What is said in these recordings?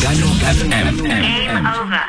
Terengganu FM. Game over.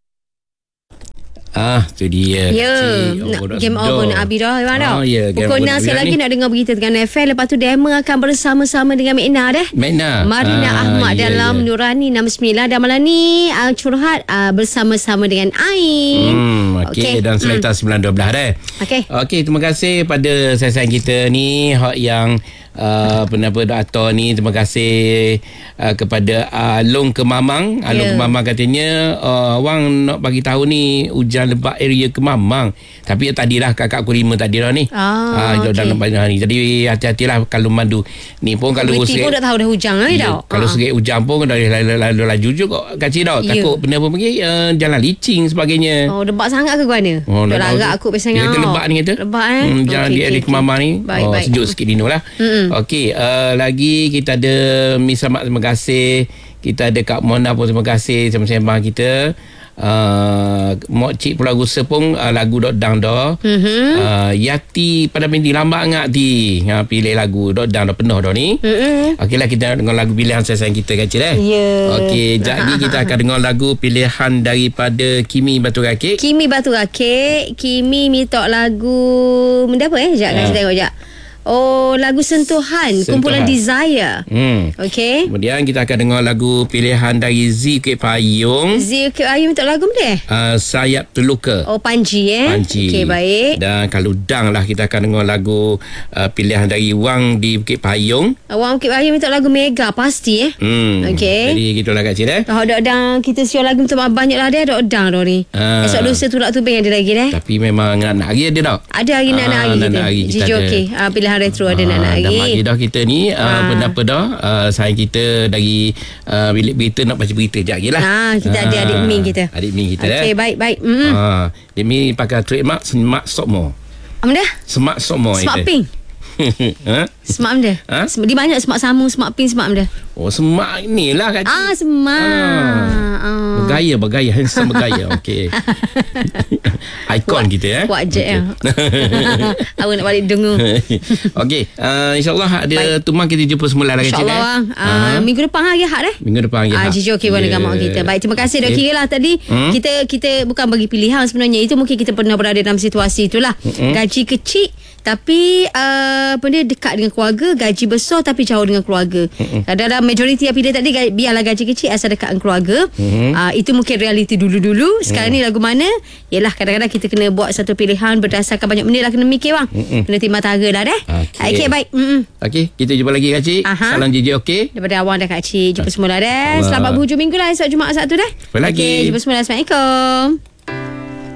Tu dia. Game over nak habis dah. Game Pukul over 6 sekali lagi nak dengar berita Terengganu FM. Lepas tu Dema akan bersama-sama dengan Mekna dah. Marina Ahmad dalam Nurani 69. Dan malam ni curhat bersama-sama dengan Ain. Okey, dan Seletar 912 dah. Okey, terima kasih pada sayang kita ni yang penapa Doktor ni. Terima kasih kepada Long Kemamang. Long Kemamang katanya Wang nak bagi tahu ni hujan lebat area Kemamang. Tapi tadilah kakak aku 5 tadi dah ni. Dalam banyak hari. Jadi hati-hatilah kalau mandu ni pun kalau Berarti pun dah tahu dah hujan lah dah. Kalau serik hujan pun dah lalu laju juga kacik dah. Takut benda pun pergi jalan licin sebagainya. Lebat sangat ke guana? Dah larat aku pasal ngau. Kata lebat ni kata. Lebat Jalan di area Kemamang ni. Sejuk sikit dino lah. Okey, lagi kita ada Miss Ahmad, terima kasih. Kita ada Kak Mona pun terima kasih sembang kita. Mok Cik Pulau Gusa pun lagu Dok Dang dah. Yati pada binti lambat ngak ti. Pilih lagu Dok Dang dah penuh dah ni. Okeylah, kita dengar lagu pilihan sayang kita kan Cik Okey, jadi kita akan dengar lagu pilihan daripada Kimi Batu Rakit. Kimi minta lagu benda apa Sekejap kasi tengok sekejap. Lagu Sentuhan. Kumpulan Desire. Okey. Kemudian kita akan dengar lagu pilihan dari Z Bukit Payung. Z Bukit Payung minta lagu mana? Sayap Terluka. Panji Panji. Okey, baik. Dan kalau Dang lah, kita akan dengar lagu pilihan dari Wang di Bukit Payung. Wang Bukit Payung minta lagu Mega pasti Okey. Jadi gitulah Kak Cik Dok Dang, kita siap lagu minta banyak lah dia Dok Dang dah ni. Esok lusa tu tubing ada lagi dah. Tapi memang nak hari ada tak? Ada hari nak hari kita. Okey. Pilihan retro ada nak hari. Dah mari dah kita ni pendapat dah. Sayang kita dari bilik berita nak baca berita sekejap lagi lah. Kita ada adik Min kita. Okey, baik. Dia ni pakai trademark Smart Sokmo. Apa dah? Smart Sokmo. Smart Pink. Smart dia. Dia banyak smart samu, smart pin, smart dia. Smart ni lah Kak Cik. Smart. Bergaya, handsome bergaya. Okey. Ikon kita Kuat je Awak nak balik dengar. Okey, insyaAllah ada tumang kita jumpa semula lah Kak Cik. InsyaAllah Minggu depan hari Ahad Minggu depan hari Ahad. Jujur okey warna gamak kita. Baik, terima kasih Dok. Kira lah tadi kita bukan bagi pilihan sebenarnya. Itu mungkin kita pernah berada dalam situasi itulah. Gaji kecil tapi benda dekat dengan keluarga, gaji besar tapi jauh dengan keluarga. Dalam majoriti yang pilih tadi biarlah gaji kecil asal dekat dengan keluarga. Itu mungkin realiti dulu-dulu. Sekarang ni lagu mana? Yelah, kadang-kadang kita kena buat satu pilihan berdasarkan banyak benda lah, kena mikir bang. Kena timbang tara lah dah. Okey, baik. Okey, kita jumpa lagi Kak Cik. Salam JJ okey. Daripada awang dah Kak Cik. Jumpa semula dah. Selamat berhujung minggu lah. Esok Jumaat Sabtu dah. Jumpa lagi. Jumpa semula. Assalamualaikum.